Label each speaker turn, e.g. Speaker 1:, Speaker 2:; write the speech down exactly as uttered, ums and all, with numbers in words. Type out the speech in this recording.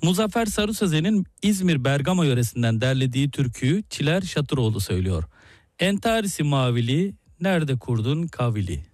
Speaker 1: Muzaffer Sarı Sözen'in İzmir Bergama yöresinden derlediği türküyü Çiler Şatıroğlu söylüyor. Entarisi mavili, nerede kurdun kavili?